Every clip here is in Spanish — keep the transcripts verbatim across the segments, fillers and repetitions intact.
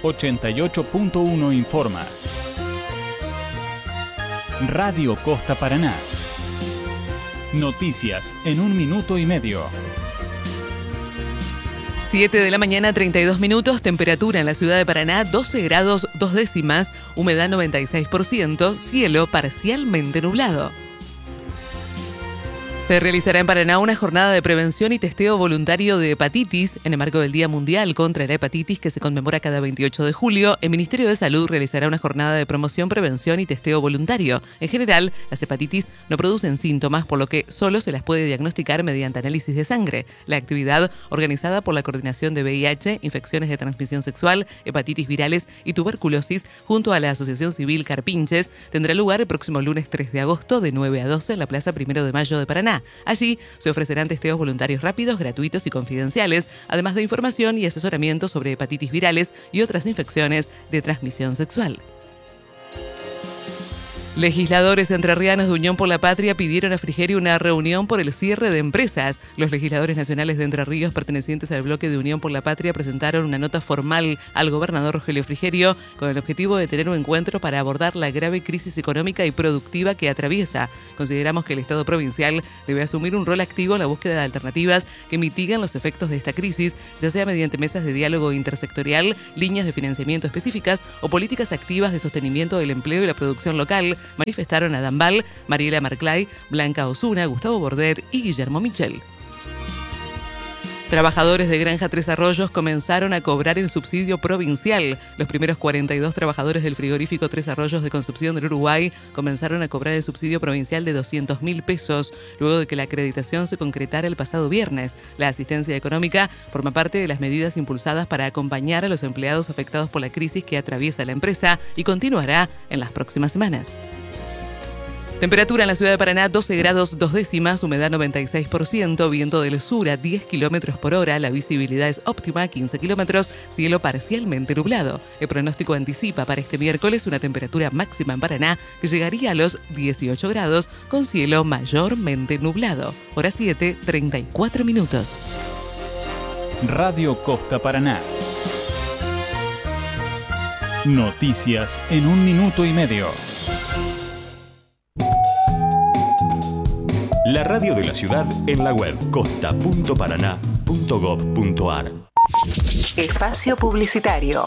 ochenta y ocho punto uno informa. Radio Costa Paraná. Noticias en un minuto y medio. siete de la mañana, treinta y dos minutos, temperatura en la ciudad de Paraná, doce grados dos décimas, humedad noventa y seis por ciento, cielo parcialmente nublado. Se realizará en Paraná una jornada de prevención y testeo voluntario de hepatitis en el marco del Día Mundial contra la Hepatitis que se conmemora cada veintiocho de julio. El Ministerio de Salud realizará una jornada de promoción, prevención y testeo voluntario. En general, las hepatitis no producen síntomas, por lo que solo se las puede diagnosticar mediante análisis de sangre. La actividad, organizada por la Coordinación de V I H, Infecciones de Transmisión Sexual, Hepatitis Virales y Tuberculosis, junto a la Asociación Civil Carpinches, tendrá lugar el próximo lunes tres de agosto de nueve a doce en la Plaza Primero de Mayo de Paraná. Allí se ofrecerán testeos voluntarios rápidos, gratuitos y confidenciales, además de información y asesoramiento sobre hepatitis virales y otras infecciones de transmisión sexual. Legisladores entrerrianos de Unión por la Patria pidieron a Frigerio una reunión por el cierre de empresas. Los legisladores nacionales de Entre Ríos pertenecientes al bloque de Unión por la Patria presentaron una nota formal al gobernador Rogelio Frigerio con el objetivo de tener un encuentro para abordar la grave crisis económica y productiva que atraviesa. Consideramos que el Estado provincial debe asumir un rol activo en la búsqueda de alternativas que mitiguen los efectos de esta crisis, ya sea mediante mesas de diálogo intersectorial, líneas de financiamiento específicas o políticas activas de sostenimiento del empleo y la producción local, manifestaron Adam Ball, Mariela Marclay, Blanca Osuna, Gustavo Bordet y Guillermo Michel. Trabajadores de Granja Tres Arroyos comenzaron a cobrar el subsidio provincial. Los primeros cuarenta y dos trabajadores del frigorífico Tres Arroyos de Concepción del Uruguay comenzaron a cobrar el subsidio provincial de doscientos mil pesos, luego de que la acreditación se concretara el pasado viernes. La asistencia económica forma parte de las medidas impulsadas para acompañar a los empleados afectados por la crisis que atraviesa la empresa y continuará en las próximas semanas. Temperatura en la ciudad de Paraná, doce grados dos décimas, humedad noventa y seis por ciento, viento del sur a diez kilómetros por hora, la visibilidad es óptima, quince kilómetros, cielo parcialmente nublado. El pronóstico anticipa para este miércoles una temperatura máxima en Paraná que llegaría a los dieciocho grados con cielo mayormente nublado. Hora siete, treinta y cuatro minutos. Radio Costa Paraná. Noticias en un minuto y medio. La radio de la ciudad en la web costa punto paraná punto gob punto ar. Espacio publicitario.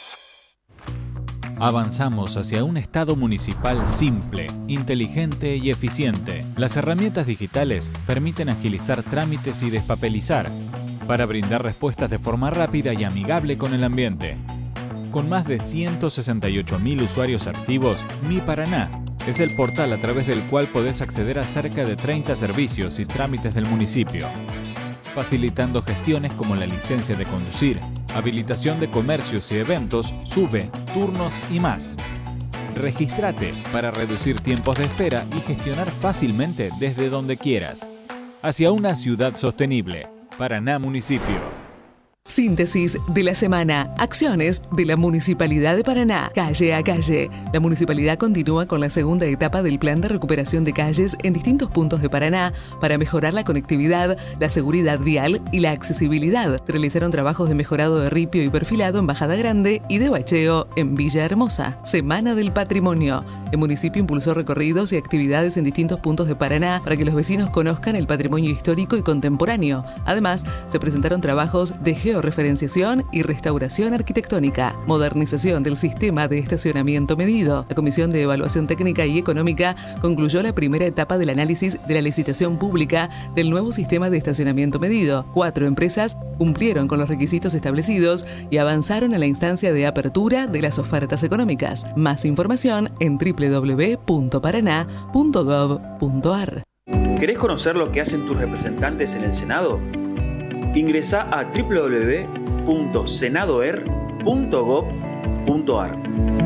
Avanzamos hacia un Estado municipal simple, inteligente y eficiente. Las herramientas digitales permiten agilizar trámites y despapelizar para brindar respuestas de forma rápida y amigable con el ambiente. Con más de ciento sesenta y ocho mil usuarios activos, Mi Paraná es el portal a través del cual podés acceder a cerca de treinta servicios y trámites del municipio, facilitando gestiones como la licencia de conducir, habilitación de comercios y eventos, SUBE, turnos y más. Regístrate para reducir tiempos de espera y gestionar fácilmente desde donde quieras. Hacia una ciudad sostenible. Paraná Municipio. Síntesis de la semana. Acciones de la Municipalidad de Paraná. Calle a calle. La Municipalidad continúa con la segunda etapa del plan de recuperación de calles en distintos puntos de Paraná para mejorar la conectividad, la seguridad vial y la accesibilidad. Se realizaron trabajos de mejorado de ripio y perfilado en Bajada Grande y de bacheo en Villa Hermosa. Semana del Patrimonio. El municipio impulsó recorridos y actividades en distintos puntos de Paraná para que los vecinos conozcan el patrimonio histórico y contemporáneo. Además, se presentaron trabajos de georreferenciación y restauración arquitectónica, modernización del sistema de estacionamiento medido. La Comisión de Evaluación Técnica y Económica concluyó la primera etapa del análisis de la licitación pública del nuevo sistema de estacionamiento medido. Cuatro empresas cumplieron con los requisitos establecidos y avanzaron a la instancia de apertura de las ofertas económicas. Más información en doble u doble u doble u punto paraná punto gob punto ar. ¿Querés conocer lo que hacen tus representantes en el Senado? Ingresá a doble u doble u doble u punto senadoer punto gob punto ar.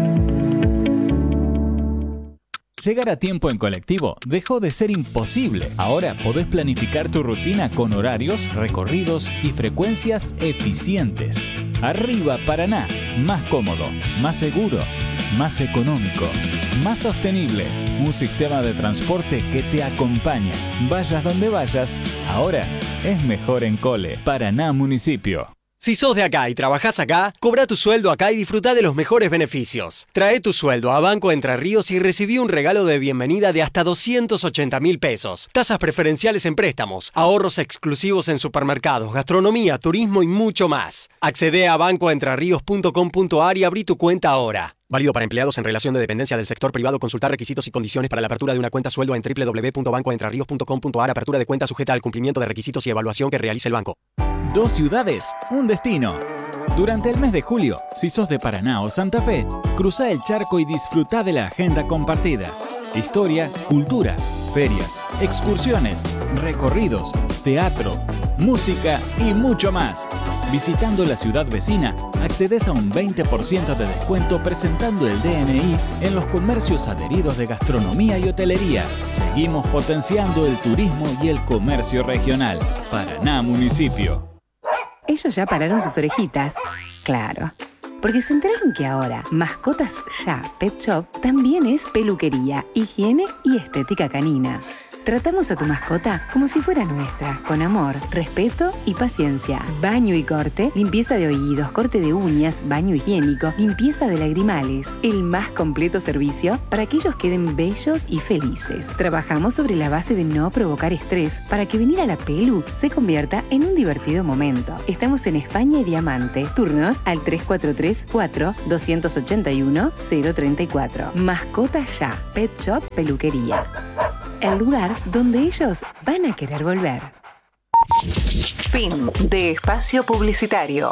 Llegar a tiempo en colectivo dejó de ser imposible. Ahora podés planificar tu rutina con horarios, recorridos y frecuencias eficientes. Arriba Paraná, más cómodo, más seguro, más económico, más sostenible. Un sistema de transporte que te acompaña. Vayas donde vayas, ahora es mejor en Cole. Paraná Municipio. Si sos de acá y trabajás acá, cobra tu sueldo acá y disfruta de los mejores beneficios. Trae tu sueldo a Banco Entre Ríos y recibí un regalo de bienvenida de hasta doscientos ochenta mil pesos. Tasas preferenciales en préstamos, ahorros exclusivos en supermercados, gastronomía, turismo y mucho más. Accede a banco entre ríos punto com punto a r y abrí tu cuenta ahora. Válido para empleados en relación de dependencia del sector privado. Consultar requisitos y condiciones para la apertura de una cuenta sueldo en doble u doble u doble u punto banco entre ríos punto com punto a r. Apertura de cuenta sujeta al cumplimiento de requisitos y evaluación que realice el banco. Dos ciudades, un destino. Durante el mes de julio, si sos de Paraná o Santa Fe, cruzá el charco y disfrutá de la agenda compartida. Historia, cultura, ferias, excursiones, recorridos, teatro, música y mucho más. Visitando la ciudad vecina, accedes a un veinte por ciento de descuento presentando el D N I en los comercios adheridos de gastronomía y hotelería. Seguimos potenciando el turismo y el comercio regional. Paraná Municipio. Ellos ya pararon sus orejitas. Claro. Porque se enteraron que ahora Mascotas Ya Pet Shop también es peluquería, higiene y estética canina. Tratamos a tu mascota como si fuera nuestra, con amor, respeto y paciencia. Baño y corte, limpieza de oídos, corte de uñas, baño higiénico, limpieza de lagrimales. El más completo servicio para que ellos queden bellos y felices. Trabajamos sobre la base de no provocar estrés para que venir a la pelu se convierta en un divertido momento. Estamos en España y Diamante. Turnos al tres cuatro tres, cuatro, dos ocho uno, cero tres cuatro. Mascotas Ya Pet Shop Peluquería. El lugar donde ellos van a querer volver. Fin de espacio publicitario.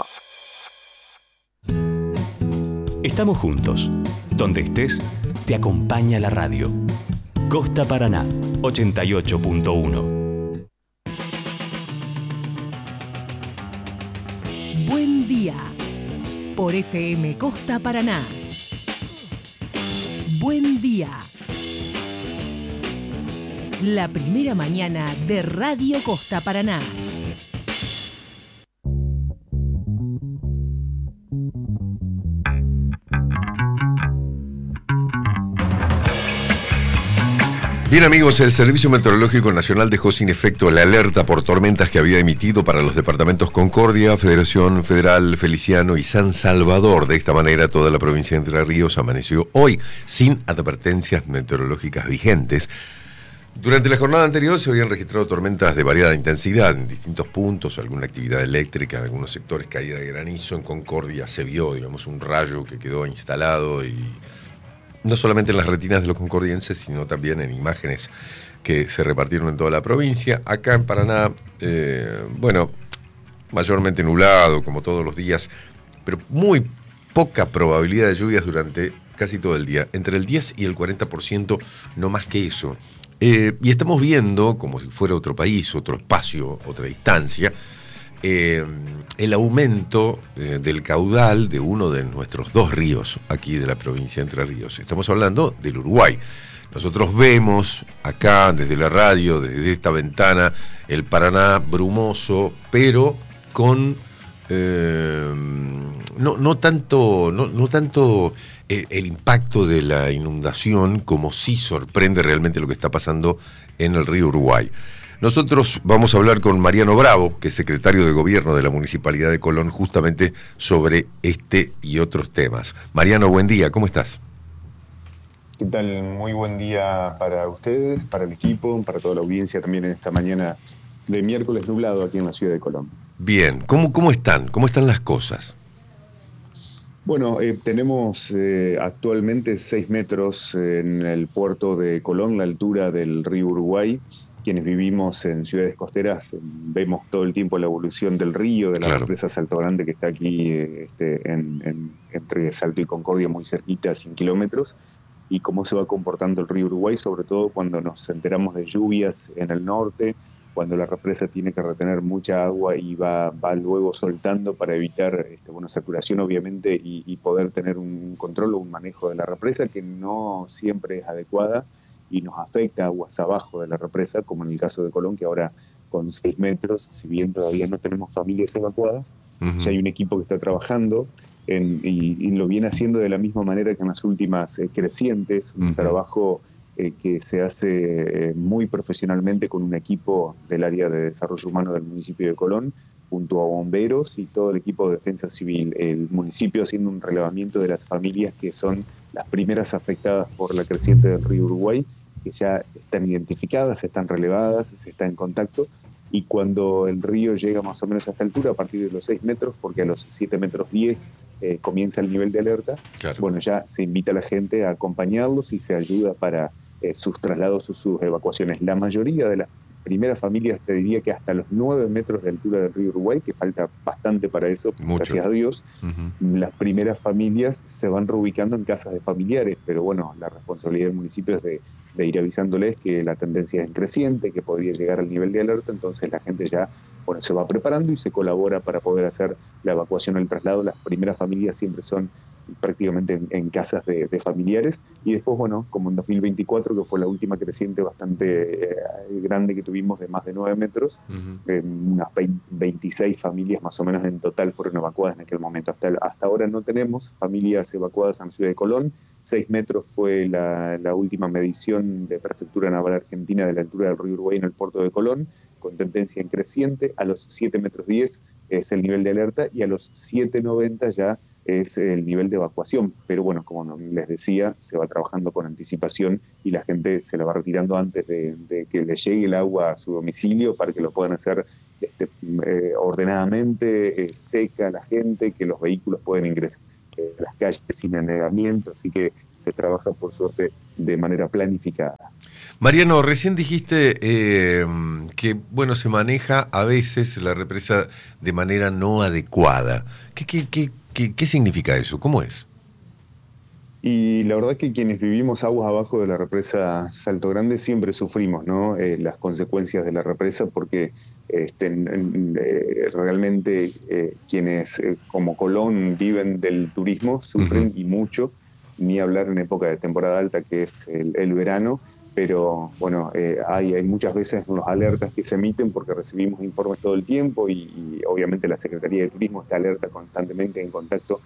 Estamos juntos. Donde estés, te acompaña la radio. Costa Paraná, ochenta y ocho punto uno. Buen día. Por F M Costa Paraná. Buen día. La primera mañana de Radio Costa Paraná. Bien amigos, el Servicio Meteorológico Nacional dejó sin efecto la alerta por tormentas que había emitido para los departamentos Concordia, Federación Federal, Feliciano y San Salvador. De esta manera toda la provincia de Entre Ríos amaneció hoy sin advertencias meteorológicas vigentes. Durante la jornada anterior se habían registrado tormentas de variada intensidad en distintos puntos, alguna actividad eléctrica en algunos sectores, caída de granizo. En Concordia se vio, digamos, un rayo que quedó instalado y no solamente en las retinas de los concordienses, sino también en imágenes que se repartieron en toda la provincia. Acá en Paraná, eh, bueno, mayormente nublado, como todos los días, pero muy poca probabilidad de lluvias durante casi todo el día, entre el diez y el cuarenta por ciento, no más que eso. Eh, y estamos viendo, como si fuera otro país, otro espacio, otra distancia, eh, el aumento eh, del caudal de uno de nuestros dos ríos aquí de la provincia de Entre Ríos. Estamos hablando del Uruguay. Nosotros vemos acá desde la radio, desde esta ventana, el Paraná brumoso, pero con eh, no, no tanto, no, no tanto el, el impacto de la inundación como sí sorprende realmente lo que está pasando en el río Uruguay. Nosotros vamos a hablar con Mariano Bravo, que es secretario de Gobierno de la Municipalidad de Colón, justamente sobre este y otros temas. Mariano, buen día, ¿cómo estás? ¿Qué tal? Muy buen día para ustedes, para el equipo, para toda la audiencia también en esta mañana de miércoles nublado aquí en la ciudad de Colón. Bien, ¿cómo, cómo están? ¿Cómo están las cosas? Bueno, eh, tenemos eh, actualmente seis metros en el puerto de Colón, la altura del río Uruguay. Quienes vivimos en ciudades costeras eh, vemos todo el tiempo la evolución del río, de la claro. represa Salto Grande que está aquí eh, este, en, en, entre Salto y Concordia, muy cerquita, a cien kilómetros, y cómo se va comportando el río Uruguay, sobre todo cuando nos enteramos de lluvias en el norte, cuando la represa tiene que retener mucha agua y va, va luego soltando para evitar este, bueno, saturación obviamente y, y poder tener un control o un manejo de la represa que no siempre es adecuada y nos afecta aguas abajo de la represa, como en el caso de Colón, que ahora con seis metros, si bien todavía no tenemos familias evacuadas, uh-huh. ya hay un equipo que está trabajando en, y, y lo viene haciendo de la misma manera que en las últimas eh, crecientes, un uh-huh. trabajo eh, que se hace eh, muy profesionalmente con un equipo del área de desarrollo humano del municipio de Colón, junto a bomberos y todo el equipo de defensa civil. El municipio haciendo un relevamiento de las familias que son las primeras afectadas por la creciente del río Uruguay, que ya están identificadas, están relevadas, se está en contacto, y cuando el río llega más o menos a esta altura, a partir de los seis metros, porque a los siete metros diez eh, comienza el nivel de alerta, claro. Bueno, ya se invita a la gente a acompañarlos y se ayuda para eh, sus traslados o sus evacuaciones. La mayoría de las primeras familias, te diría que hasta los nueve metros de altura del río Uruguay, que falta bastante para eso, mucho. Gracias a Dios, uh-huh. Las primeras familias se van reubicando en casas de familiares, pero bueno, la responsabilidad del municipio es de, de ir avisándoles que la tendencia es creciente, que podría llegar al nivel de alerta, entonces la gente ya bueno, se va preparando y se colabora para poder hacer la evacuación o el traslado. Las primeras familias siempre son prácticamente en, en casas de, de familiares, y después, bueno, como en dos mil veinticuatro, que fue la última creciente bastante eh, grande que tuvimos de más de nueve metros, uh-huh. eh, unas veintiséis familias más o menos en total fueron evacuadas en aquel momento. Hasta, hasta ahora no tenemos familias evacuadas en Ciudad de Colón. Seis metros fue la, la última medición de Prefectura Naval Argentina de la altura del río Uruguay en el puerto de Colón, con tendencia en creciente. A los siete metros diez es el nivel de alerta, y a los siete noventa ya es el nivel de evacuación, pero bueno, como les decía, se va trabajando con anticipación y la gente se la va retirando antes de, de que le llegue el agua a su domicilio para que lo puedan hacer este, eh, ordenadamente, eh, seca la gente, que los vehículos pueden ingresar eh, a las calles sin anegamiento, así que se trabaja por suerte de manera planificada. Mariano, recién dijiste eh, que bueno, se maneja a veces la represa de manera no adecuada. ¿Qué, qué, qué ¿Qué, ¿Qué significa eso? ¿Cómo es? Y la verdad que quienes vivimos aguas abajo de la represa Salto Grande siempre sufrimos, ¿no? Eh, las consecuencias de la represa, porque este, eh, realmente eh, quienes eh, como Colón viven del turismo sufren, uh-huh. y mucho, ni hablar en época de temporada alta, que es el, el verano. Pero bueno, eh, hay, hay muchas veces unos alertas que se emiten porque recibimos informes todo el tiempo, y, y obviamente la Secretaría de Turismo está alerta constantemente, en contacto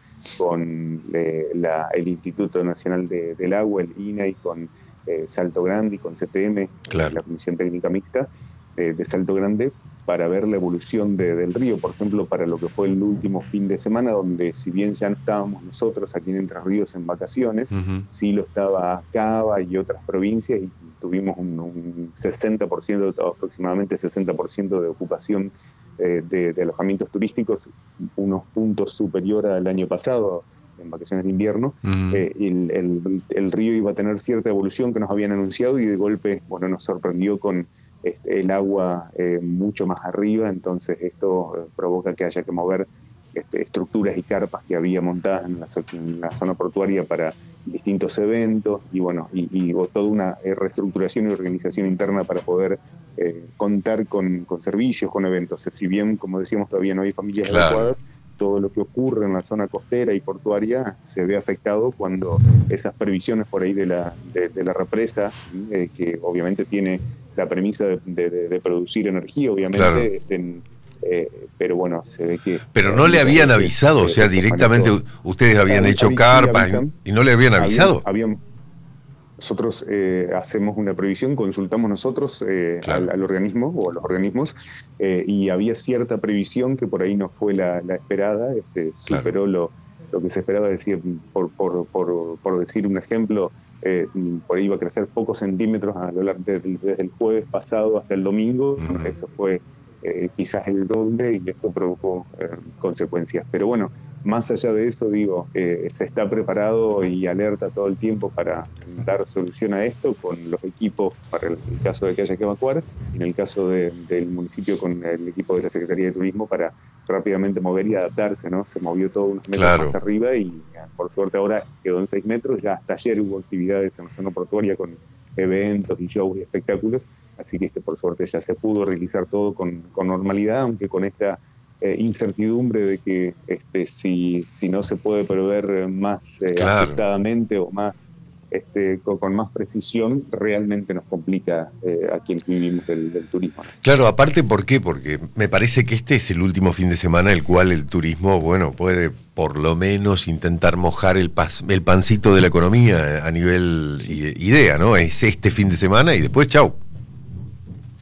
con eh, la, el Instituto Nacional de, del Agua, el I N A, y con eh, Salto Grande y con C T M, claro. La Comisión Técnica Mixta eh, de Salto Grande, para ver la evolución de, del río. Por ejemplo, para lo que fue el último fin de semana, donde si bien ya no estábamos nosotros aquí en Entre Ríos en vacaciones, uh-huh. sí lo estaba Cava y otras provincias, y tuvimos un, un sesenta por ciento, aproximadamente sesenta por ciento de ocupación eh, de, de alojamientos turísticos, unos puntos superior al año pasado en vacaciones de invierno. Uh-huh. eh, el, el, el río iba a tener cierta evolución que nos habían anunciado, y de golpe bueno, nos sorprendió con Este, el agua eh, mucho más arriba, entonces esto eh, provoca que haya que mover este, estructuras y carpas que había montadas en la, en la zona portuaria para distintos eventos, y bueno, y, y toda una eh, reestructuración y organización interna para poder eh, contar con, con servicios, con eventos. Si bien, como decíamos, todavía no hay familias claro. evacuadas, todo lo que ocurre en la zona costera y portuaria se ve afectado cuando esas previsiones por ahí de la, de, de la represa, eh, que obviamente tiene la premisa de, de, de producir energía, obviamente, claro. estén, eh, pero bueno, se ve que... Pero no le habían avisado, o sea, directamente ustedes habían hecho carpas y no le habían avisado. Habían, habían, nosotros eh, hacemos una previsión, consultamos nosotros eh, claro. al, al organismo o a los organismos, eh, y había cierta previsión que por ahí no fue la, la esperada, este, superó claro. lo, lo que se esperaba. Decir, por, por, por, por decir un ejemplo, eh, por ahí iba a crecer pocos centímetros a lo largo de, desde el jueves pasado hasta el domingo, uh-huh. eso fue eh, quizás el doble, y esto provocó eh, consecuencias. Pero bueno, más allá de eso, digo, eh, se está preparado y alerta todo el tiempo para dar solución a esto, con los equipos para el, el caso de que haya que evacuar, y en el caso de, del municipio con el equipo de la Secretaría de Turismo para rápidamente mover y adaptarse, ¿no? Se movió todo unos metros claro. más arriba, y por suerte ahora quedó en seis metros. Ya hasta ayer hubo actividades en la zona portuaria con eventos y shows y espectáculos, así que este por suerte ya se pudo realizar todo con, con normalidad, aunque con esta eh, incertidumbre de que este, si, si no se puede prever más eh, claro. ajustadamente o más este, con, con más precisión, realmente nos complica eh, a quienes vivimos del, del turismo. Claro, aparte, ¿por qué? Porque me parece que este es el último fin de semana el cual el turismo, bueno, puede por lo menos intentar mojar el, pas, el pancito de la economía a nivel idea, ¿no? Es este fin de semana y después chau.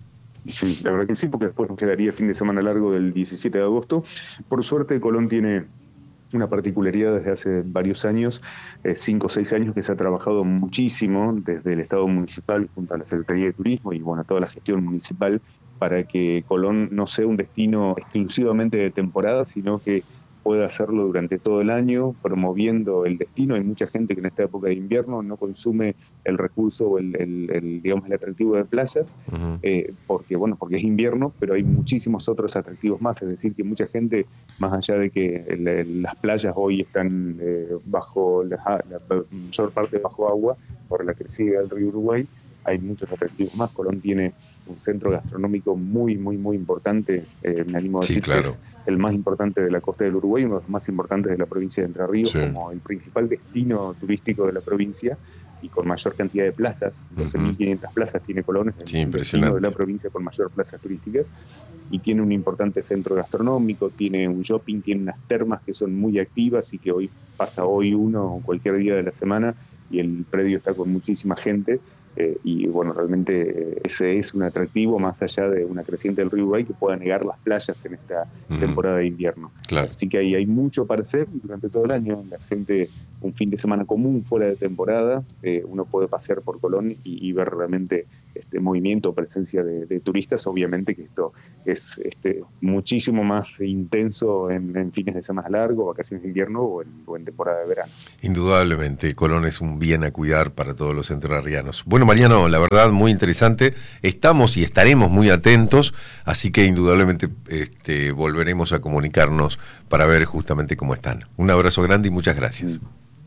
Sí, la verdad que sí, porque después nos quedaría el fin de semana largo del diecisiete de agosto. Por suerte, Colón tiene una particularidad desde hace varios años, eh, cinco o seis años, que se ha trabajado muchísimo desde el Estado municipal junto a la Secretaría de Turismo y bueno, toda la gestión municipal para que Colón no sea un destino exclusivamente de temporada, sino que pueda hacerlo durante todo el año, promoviendo el destino. Hay mucha gente que en esta época de invierno no consume el recurso o el, el, el, digamos, el atractivo de playas, uh-huh. eh, porque bueno, porque es invierno, pero hay muchísimos otros atractivos más. Es decir, que mucha gente, más allá de que el, el, las playas hoy están eh, bajo la, la mayor parte bajo agua por la crecida del río Uruguay, hay muchos atractivos más. Colón tiene un centro gastronómico muy, muy, muy importante, eh, me animo a decir, sí, claro, que es el más importante de la costa del Uruguay, uno de los más importantes de la provincia de Entre Ríos, sí, como el principal destino turístico de la provincia y con mayor cantidad de plazas. doce mil quinientas uh-huh. plazas tiene Colón, es el sí, destino de la provincia con mayor plazas turísticas, y tiene un importante centro gastronómico, tiene un shopping, tiene unas termas que son muy activas y que hoy pasa hoy uno cualquier día de la semana y el predio está con muchísima gente. Eh, y bueno, realmente eh, ese es un atractivo más allá de una creciente del río Uruguay que pueda negar las playas en esta uh-huh. temporada de invierno. Claro. Así que ahí hay mucho para hacer durante todo el año. La gente, un fin de semana común fuera de temporada, eh, uno puede pasear por Colón y, y ver realmente este movimiento, presencia de, de turistas. Obviamente que esto es este, muchísimo más intenso en, en fines de semana largos, vacaciones de invierno o en, o en temporada de verano. Indudablemente, Colón es un bien a cuidar para todos los entrerrianos. Bueno, Mariano, la verdad muy interesante. Estamos y estaremos muy atentos, así que indudablemente este, volveremos a comunicarnos para ver justamente cómo están. Un abrazo grande y muchas gracias.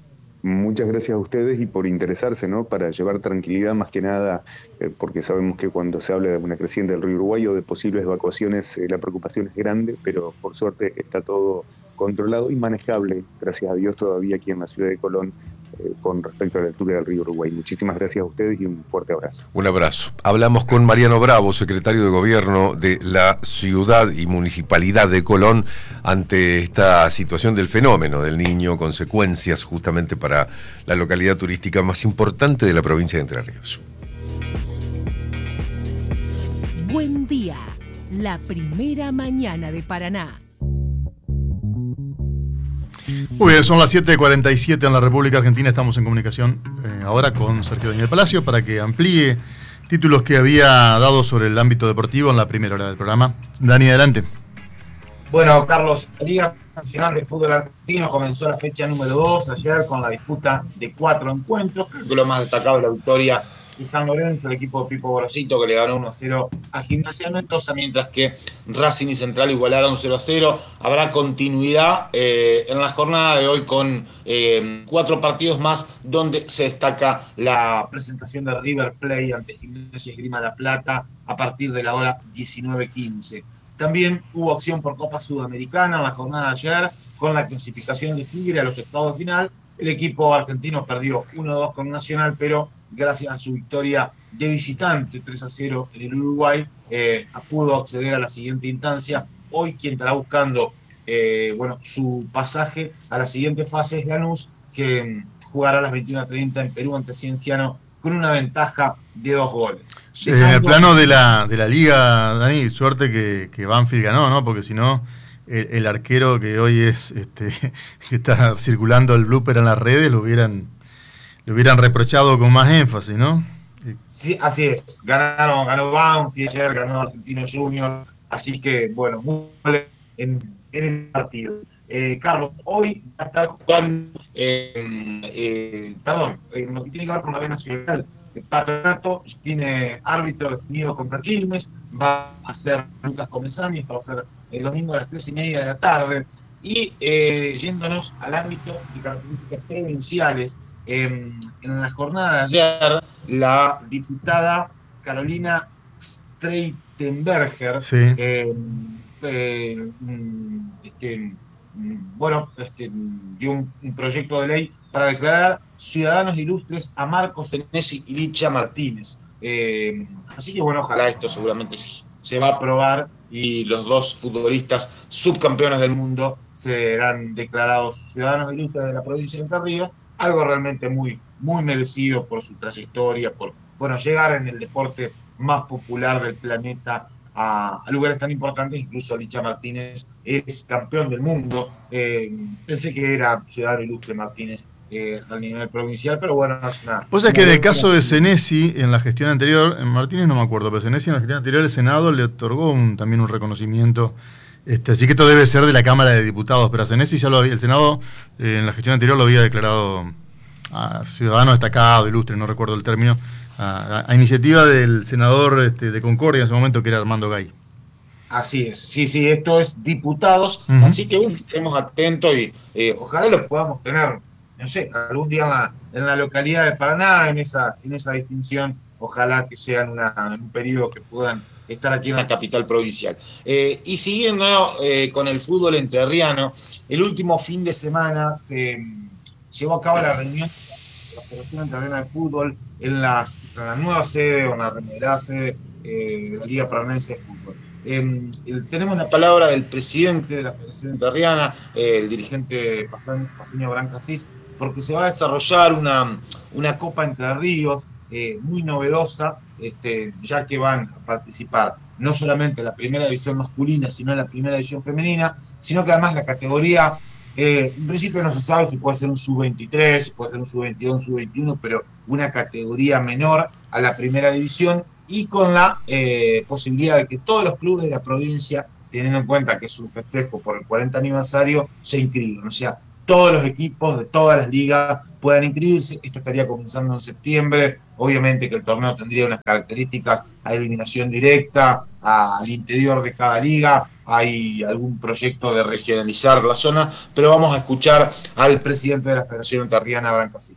Muchas gracias a ustedes y por interesarse, ¿no? Para llevar tranquilidad más que nada, eh, porque sabemos que cuando se habla de una creciente del río Uruguay o de posibles evacuaciones, eh, la preocupación es grande, pero por suerte está todo controlado y manejable, gracias a Dios, todavía aquí en la ciudad de Colón, eh, con respecto a la altura del río Uruguay. Muchísimas gracias a ustedes y un fuerte abrazo. Un abrazo. Hablamos con Mariano Bravo, secretario de Gobierno de la ciudad y municipalidad de Colón, ante esta situación del fenómeno del Niño, consecuencias justamente para la localidad turística más importante de la provincia de Entre Ríos. Buen día, la primera mañana de Paraná. Muy bien, son las siete cuarenta y siete en la República Argentina. Estamos en comunicación eh, ahora con Sergio Daniel Palacio para que amplíe títulos que había dado sobre el ámbito deportivo en la primera hora del programa. Dani, adelante. Bueno, Carlos, la Liga Nacional de Fútbol Argentino comenzó la fecha número dos ayer con la disputa de cuatro encuentros. Creo que lo más destacado es la victoria de San Lorenzo, el equipo de Pipo Gorosito, que le ganó uno a cero a Gimnasia de Mendoza, mientras que Racing y Central igualaron cero a cero. Habrá continuidad eh, en la jornada de hoy con eh, cuatro partidos más, donde se destaca la presentación de River Plate ante Gimnasia y Esgrima La Plata a partir de la hora diecinueve quince. También hubo acción por Copa Sudamericana en la jornada de ayer, con la clasificación de Tigre a los octavos de final. El equipo argentino perdió uno a dos con Nacional, pero gracias a su victoria de visitante tres a cero en el Uruguay, eh, pudo acceder a la siguiente instancia. Hoy quien estará buscando eh, bueno, su pasaje a la siguiente fase es Lanús, que mm, jugará a las veintiuna treinta en Perú ante Cienciano con una ventaja de dos goles. Sí, en el plano de la, de la liga, Dani, suerte que, que Banfield ganó, ¿no? Porque si no, el, el arquero que hoy es este que está circulando el blooper en las redes lo hubieran le hubieran reprochado con más énfasis, ¿no? Sí, así es. Ganaron, ganó Banfield ayer, ganó Argentino Junior, así que, bueno, muy bien en, en el partido. Eh, Carlos, hoy va a estar jugando, eh, eh, perdón, eh, lo que tiene que ver con la B Nacional, el Patronato tiene árbitro definido contra Quilmes, va a ser Lucas Comenzani, esto va a ser el domingo a las tres y media de la tarde, y eh, yéndonos al ámbito de características provinciales, eh, en la jornada de ayer, la diputada Carolina Streitenberger, sí. eh, eh, este, bueno, este, dio un, un proyecto de ley para declarar ciudadanos ilustres a Marcos Senesi y Licha Martínez. Eh, así que bueno, ojalá esto seguramente sí se va a aprobar y los dos futbolistas subcampeones del mundo serán declarados ciudadanos ilustres de la provincia de Entre Ríos, algo realmente muy, muy merecido por su trayectoria, por bueno, llegar en el deporte más popular del planeta a, a lugares tan importantes. Incluso Licha Martínez es campeón del mundo. Eh, pensé que era Ciudadano Ilustre Martínez eh, a nivel provincial, pero bueno, es una... Vos sabés que en el caso de Senesi, en la gestión anterior, en Martínez no me acuerdo, pero Senesi en la gestión anterior el Senado le otorgó un, también un reconocimiento. Este, así que esto debe ser de la Cámara de Diputados, pero a Senesi ya lo había, el Senado eh, en la gestión anterior lo había declarado a ciudadano destacado, ilustre, no recuerdo el término, a, a iniciativa del senador este, de Concordia en ese momento, que era Armando Gay. Así es, sí, sí, esto es diputados, uh-huh. Así que bueno, estemos atentos y eh, ojalá los podamos tener, no sé, algún día en la, en la localidad de Paraná, en esa, en esa distinción, ojalá que sean una, en un periodo que puedan estar aquí en la capital provincial. Eh, y siguiendo eh, con el fútbol entrerriano, el último fin de semana se llevó a cabo la reunión de la Federación Entrerriana de Fútbol en, las, en la nueva sede o en la remodelada sede eh, de la Liga Paranaense de Fútbol. Eh, el, tenemos la palabra del presidente de la Federación Entrerriana, eh, el dirigente paseño Brancasís, porque se va a desarrollar una, una Copa Entre Ríos eh, muy novedosa, este, ya que van a participar no solamente en la primera división masculina, sino en la primera división femenina, sino que además la categoría, eh, en principio no se sabe si puede ser un sub veintitrés, si puede ser un sub veintidós, un sub veintiuno, pero una categoría menor a la primera división, y con la eh, posibilidad de que todos los clubes de la provincia, teniendo en cuenta que es un festejo por el cuarenta aniversario, se inscriban. O sea, todos los equipos de todas las ligas puedan inscribirse. Esto estaría comenzando en septiembre. Obviamente que el torneo tendría unas características a eliminación directa, a, al interior de cada liga. Hay algún proyecto de regionalizar la zona, pero vamos a escuchar al presidente de la Federación Entrerriana, Brancasís.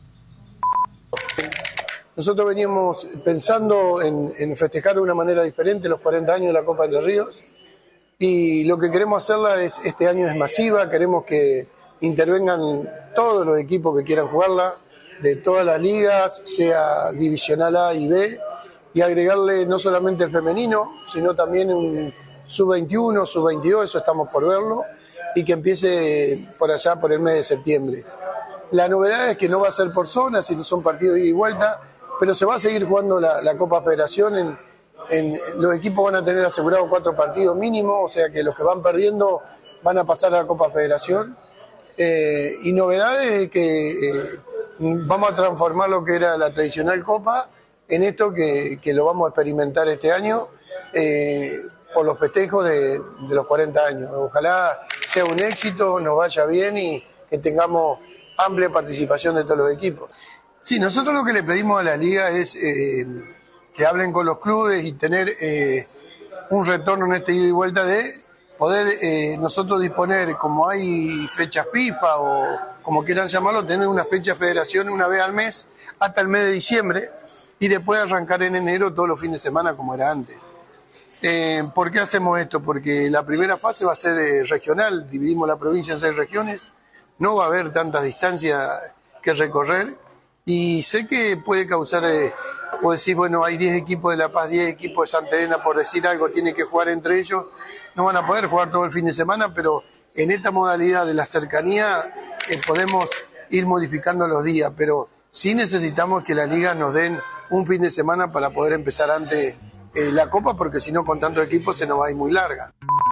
Nosotros veníamos pensando en, en festejar de una manera diferente los cuarenta años de la Copa Entre Ríos, y lo que queremos hacerla es, este año es masiva. Queremos que intervengan todos los equipos que quieran jugarla, de todas las ligas, sea divisional A y B, y agregarle no solamente el femenino, sino también un sub veintiuno, sub veintidós, eso estamos por verlo, y que empiece por allá por el mes de septiembre. La novedad es que no va a ser por zona, sino son partidos de ida y vuelta, pero se va a seguir jugando la, la Copa Federación. En, en, los equipos van a tener asegurados cuatro partidos mínimo, o sea que los que van perdiendo van a pasar a la Copa Federación. Eh, y novedades es que eh, vamos a transformar lo que era la tradicional Copa en esto que, que lo vamos a experimentar este año eh, por los festejos de, de los cuarenta años. Ojalá sea un éxito, nos vaya bien y que tengamos amplia participación de todos los equipos. Sí, nosotros lo que le pedimos a la liga es eh, que hablen con los clubes y tener eh, un retorno en este ida y vuelta de poder eh, nosotros disponer, como hay fechas FIFA o como quieran llamarlo, tener una fecha federación una vez al mes hasta el mes de diciembre y después arrancar en enero todos los fines de semana como era antes. Eh, ¿Por qué hacemos esto? Porque la primera fase va a ser eh, regional, dividimos la provincia en seis regiones, no va a haber tanta distancia que recorrer. Y sé que puede causar, eh, puedo decir, bueno, hay diez equipos de La Paz, diez equipos de Santa Elena, por decir algo, tienen que jugar entre ellos. No van a poder jugar todo el fin de semana, pero en esta modalidad de la cercanía eh, podemos ir modificando los días. Pero sí necesitamos que la liga nos den un fin de semana para poder empezar antes eh, la Copa, porque si no, con tantos equipos se nos va a ir muy larga.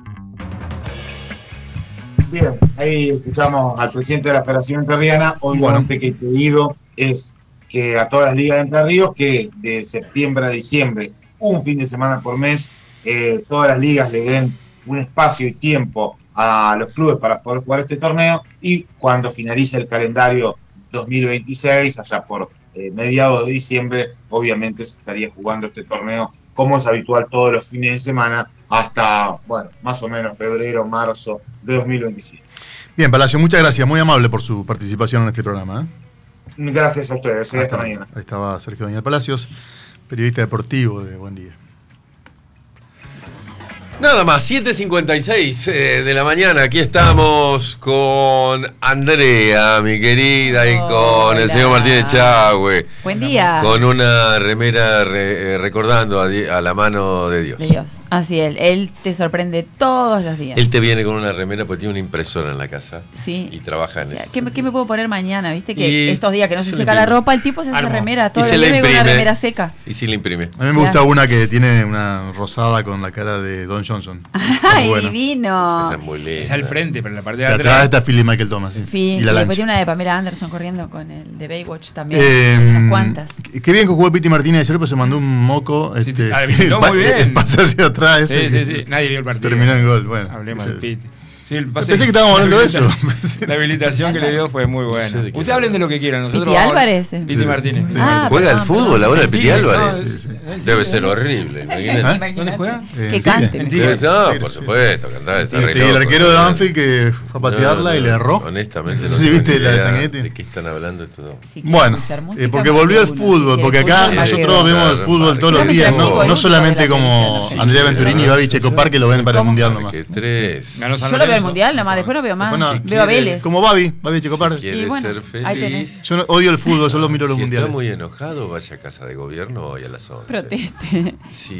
Bien, ahí escuchamos al presidente de la Federación Entrerriana. Obviamente bueno, que el pedido es que a todas las ligas de Entre Ríos, que de septiembre a diciembre, un fin de semana por mes, eh, todas las ligas le den un espacio y tiempo a los clubes para poder jugar este torneo, y cuando finalice el calendario dos mil veintiséis, allá por eh, mediados de diciembre, obviamente se estaría jugando este torneo como es habitual todos los fines de semana hasta, bueno, más o menos febrero, marzo de dos mil veintisiete. Bien, Palacio, muchas gracias, muy amable por su participación en este programa, ¿eh? Gracias a ustedes, hasta, hasta mañana. Ahí estaba Sergio Daniel Palacios, periodista deportivo de Buen Día. Nada más, siete cincuenta y seis eh, de la mañana, aquí estamos con Andrea, mi querida, y con el señor Martínez Chagüe. Buen día. Con una remera re, eh, recordando a, a la mano de Dios. De Dios, así es, él te sorprende todos los días. Él te viene con una remera porque tiene una impresora en la casa. Sí. Y trabaja en o sea, eso. ¿qué, me, ¿Qué me puedo poner mañana? ¿Viste? Que Y estos días que no se, se seca la ropa, el tipo se hace Armo. remera, todo Y el se día le con una imprime. remera seca. Y sí le imprime. A mí me gusta una que tiene una rosada con la cara de Don Johnson. ¡Ay, Bueno. divino! Esa es muy linda. Es al frente, pero en la parte de De atrás. atrás está Philip Michael Thomas. Sí. Sí, Y y la después lancha. tiene una de Pamela Anderson corriendo con el de Baywatch también. Eh, Unas cuantas. Qué bien que jugó Piti Martínez ayer, pues se mandó un moco. Este, ah, habilitó muy bien. El pase hacia atrás. Sí, ese sí, que sí. Nadie vio el partido. Terminó en gol. Bueno, Hablemos ese de es. Piti. Sí, el pase- Pensé que estábamos hablando de eso. La habilitación que le dio fue muy buena. sé de qué Ustedes hablen de lo que quieran. Nosotros Piti vamos- Álvarez. Piti Martínez. Ah, ¿Juega al perdón, fútbol perdón. ahora el Sí, Piti no, Álvarez? sí, sí. Debe ser horrible, imagínate. ¿Eh? ¿Dónde juega? Eh, Que en cante. Tigre. En Tigre. No, por supuesto, que andaba, está Y re este, y el loco, arquero de ¿no? Banfield que fue a patearla No, no, y le erró. Honestamente, No no sé si tengo viste ni la de idea Sanguinetti. ¿De qué están hablando estos dos? Si quieren Bueno, escuchar música, eh, porque volvió el uno, fútbol, si porque el acá fútbol nosotros marquero. vemos el fútbol todos los Marquero. días, no, Marquero. no solamente como Marquero. Andrea Venturini, Babi Checopar, que lo ven para el Mundial nomás. Que tres. Ganó San Yo lo veo al Lorenzo. mundial, nada más, después no veo más. Bueno, veo a Vélez. Como Babi, Babi Checopar. Si quiere Y bueno, ser ahí feliz. tenés. Yo no- odio el fútbol, solo miro los Si mundiales. está muy enojado, vaya a casa de gobierno hoy a las once. Proteste.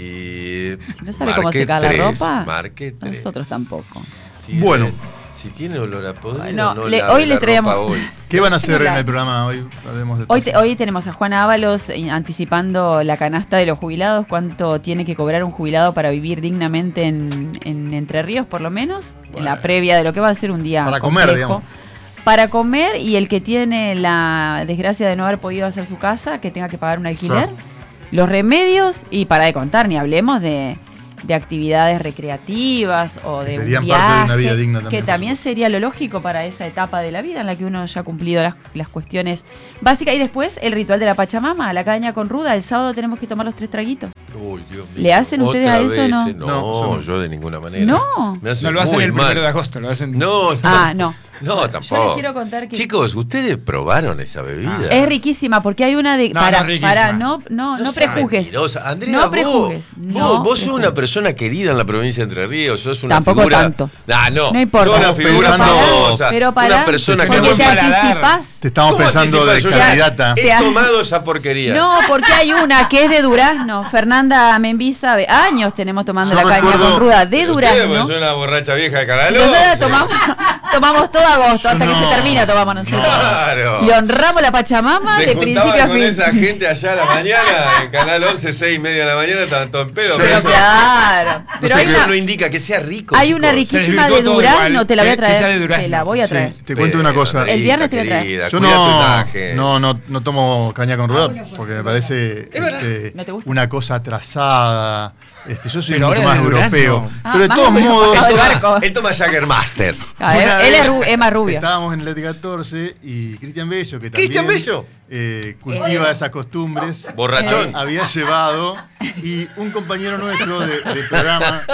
Si, Si no sabe cómo marque secar la tres, ropa, marque tres. nosotros tampoco. Si Bueno. le- Si tiene olor a podrido, No, no, le- lave hoy le la traíamos- ropa hoy. ¿Qué van a hacer en Claro. el programa hoy? Hablemos de Hoy, paso. te- hoy tenemos a Juan Ábalos eh, anticipando la canasta de los jubilados, cuánto tiene que cobrar un jubilado para vivir dignamente en, en Entre Ríos, por lo menos, en la previa de lo que va a ser un día Para comer, complejo. digamos. Para comer, y el que tiene la desgracia de no haber podido hacer su casa, que tenga que pagar un alquiler, Claro. los remedios, y para de contar, ni hablemos de, de actividades recreativas o Que de un serían viaje, parte de una vida digna también, que por también sería lo lógico para esa etapa de la vida en la que uno ya ha cumplido las, las cuestiones básicas. Y después el ritual de la Pachamama, la caña con ruda. El sábado tenemos que tomar los tres traguitos. Uy, Dios mío. ¿Le hacen ustedes ¿Otra a eso o vez? no? No, No, yo de ninguna manera. No. Me hace No lo hacen muy el mal. primero de agosto, lo hacen. No, no. Ah, no. No, Yo tampoco. les quiero contar que Chicos, ¿ustedes probaron esa bebida? es riquísima porque hay una de No, para no es riquísima. para no no no, seas prejuzgues. mentirosa. Andrea, no vos, prejuzgues. vos, No vos sos prejuzgues. una persona querida en la provincia de Entre Ríos, sos una Tampoco figura... tanto. Ah, no, No importa. sos una Estamos figura pensando- famosa, Pero para una persona que porque buen te paladar. anticipás. Te estamos ¿Cómo pensando de anticipás? Yo ya candidata. Te- He tomado esa porquería. No, porque hay una que es de Durazno. Fernanda Membí sabe, años tenemos tomando Yo la caña recuerdo- con ruda de Pero ustedes, Durazno. pues, son una borracha vieja de Canal Nosotros once. tomamos, tomamos todo agosto, hasta No. que se termina tomamos nosotros. Claro. Y honramos la Pachamama Se de juntaban principio a con fin. esa gente allá a la mañana, en Canal once, seis y media de la mañana, estaban todos en pedo. Pero eso- claro. Pero hay eso una, no indica que sea rico, hay chicos. una riquísima desvirtuó de todo Durazno, igual. te la voy a Que- que sea de traer. Durazno. Te la voy a Sí, traer. te cuento una cosa. El viernes te voy a traer. querida, Yo cuida tu no, imagen. no, no, no tomo caña con rueda porque me parece este, ¿No te gusta? una cosa atrasada. Este, yo soy Pero mucho ahora más es de Durazno. europeo. Ah, Pero de más todos europeo. modos, Ah, de Él barco. toma, él toma Jaggermaster. Ah, él, Una él es, vez ru- es más rubia. estábamos en el E T I catorce y Cristian Bello, que también ¿Cristian Bello? eh, cultiva esas costumbres, Borrachón. había llevado y un compañero nuestro de, de programa,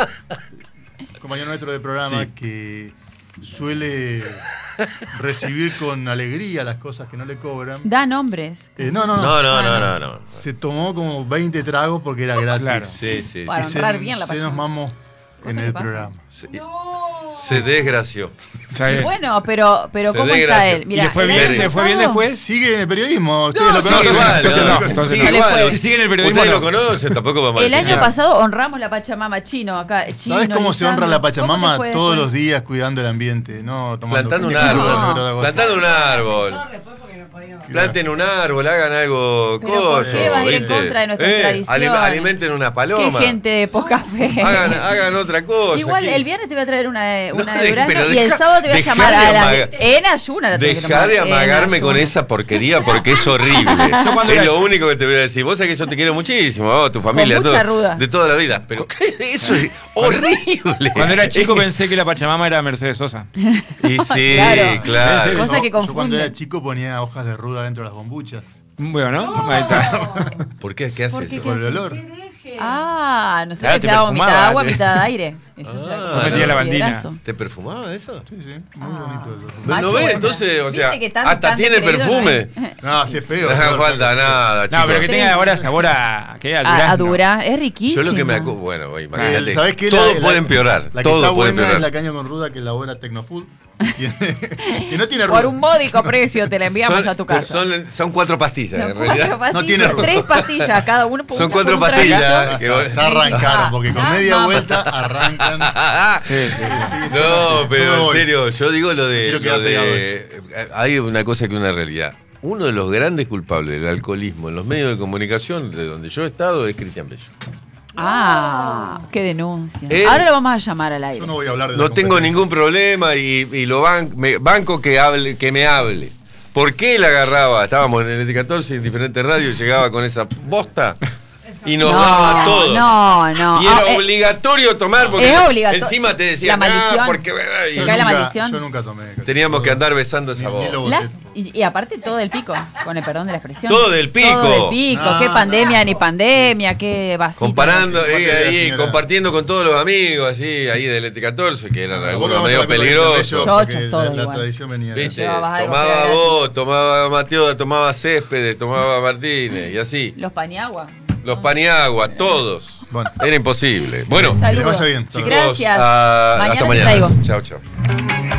un compañero nuestro de programa Sí. que suele recibir con alegría las cosas que no le cobran. Da nombres. Eh, no, no, no, No, no, no, no, no. Se tomó como veinte tragos porque era gratis. Claro. Sí, sí. Para Y se, honrar bien la se nos pasión. mamó Cosa en que el pasa. programa. Sí. Se desgració. Está bien. Bueno, pero, pero Se ¿cómo está desgració. él? Mira, ¿Y le fue el bien? año ¿Le fue bien pasado- después? Sigue en el periodismo, ustedes No, lo sigue conocen. igual, Entonces no, no, entonces sigue no. igual. Si sigue en el periodismo, Ustedes no. lo conocen, tampoco vamos a El decir año nada. pasado honramos la Pachamama chino acá. Chino, ¿Sabes cómo se honra la Lisandro. ¿Cómo Pachamama? te fue Todos después? los días cuidando el ambiente, no tomando Plantando un caña cruda el árbol. primero de agosto. Plantando un árbol. Planten un árbol, hagan algo. Pero ¿por coso, qué vas a ir en ¿viste? contra de nuestras Eh, tradiciones? ali- Alimenten una Qué paloma. gente de poca fe. Hagan, hagan otra cosa. Igual aquí. el viernes te voy a traer una de, una No, de de- durazno pero y el deja- sábado te voy a dejá llamar de a la amagar- en ayuna la tengo que Dejá tomar, de en amagarme con ayuna. esa porquería porque es horrible. Yo cuando Es era- lo único que te voy a decir. Vos sabés que yo te quiero muchísimo, vos, tu familia, Con todo, mucha ruda. de toda la vida. Pero ¿qué? Eso es horrible. Cuando era chico Es- pensé que la Pachamama era Mercedes Sosa. Y sí, Claro. claro. Cosa que Yo cuando confunde. era chico ponía hojas de ruda dentro de las bombuchas. Bueno, ¿no? Ahí está. ¿Por qué? ¿Qué hace ¿Por qué? eso? ¿Qué Por el hace? olor. Ah, no sé, Claro, que te te daba mitad perfumaba, agua, te- mitad aire. Eso Ah, ya- metía ya- lavandina. piedrazo. ¿Te perfumaba eso? Sí, sí, muy bonito eso. ¿No, Macho, ¿no ves? bueno. Entonces, o sea, Viste que tan- hasta tan tiene creído perfume. no es. No, sí es feo. No hace falta nada, chicos. No, pero que tenga ahora sabor a. ¿Qué? A A, a durazno. dura, es riquísimo. Yo lo que me acuerdo, bueno, Eh, imagínate, ¿Sabés qué? todo La- puede la- empeorar, La que todo está puede buena es la empeorar. caña con ruda que elabora Tecnofood. Que no tiene ruda. Por un módico precio te la enviamos Son, a tu casa. son, son cuatro pastillas, No, en cuatro realidad. pastillas, No tiene ruda. tres pastillas, cada uno por Son una- cuatro por un pastillas. trayecto. que vos- Se arrancaron, porque con Ah, media mamá. vuelta arrancan. Sí, sí. Sí, son No, así. pero Yo me en voy. serio, yo digo lo de, Quiero lo quedar pegado de hay una cosa que una realidad. Uno de los grandes culpables del alcoholismo en los medios de comunicación, de donde yo he estado, es Cristian Bello. Ah, qué denuncia. Él- Ahora lo vamos a llamar al aire. Yo no voy a hablar de la No tengo competencia. ningún problema y, y lo ban- me- banco que hable, que me hable. ¿Por qué él agarraba? Estábamos en el E T catorce en diferentes radios, llegaba con esa bosta y nos No, daba todo. no, no. Y era Ah, eh, obligatorio tomar porque es obligatorio. encima te decían, La ah, maldición. porque y Se cae la nunca- maldición. Yo nunca tomé. teníamos que andar besando esa Ni- voz. ni lo La- boté. y, y aparte todo del pico, con el perdón de la expresión. Todo del pico. Todo del pico. No, qué no, pandemia no. ni pandemia, qué vacío. Comparando, Sí, eh, parte de la ahí, señora. compartiendo con todos los amigos, así, ahí del E T catorce, que eran Tampoco algunos vamos a medio hablar con peligrosos. Bello, Chochos porque todos la, la igual. tradición venía de ¿Viste? allá. Llevabas algo Tomaba que era vos, tomaba Mateo, tomaba Céspedes, tomaba Martínez, y así. Los Paniagua. Los Paniagua, todos. Bueno. Era imposible. Bueno, Saludos. que les vaya bien. chicos, Gracias. ah, Mañana hasta te mañana. traigo. Chao, chao.